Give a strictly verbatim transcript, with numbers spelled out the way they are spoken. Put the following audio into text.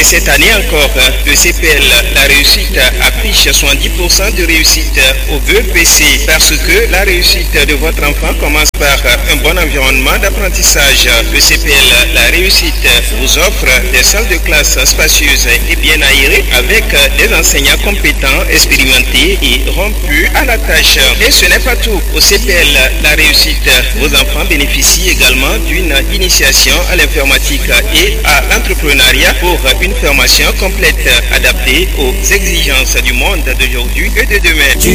cette année encore, le C P L La Réussite affiche soixante-dix pour cent de réussite au B E P C parce que la réussite de votre enfant commence par un bon environnement d'apprentissage. Le C P L La Réussite vous offre des salles de classe spacieuses et bien aérées avec des enseignants compétents, expérimentés et rompus à la tâche. Et ce n'est pas tout. Au C P L La Réussite, vos enfants bénéficient également d'une initiation à l'informatique et à l'entrepreneuriat pour une formation complète adaptée aux exigences du monde d'aujourd'hui et de demain. Tu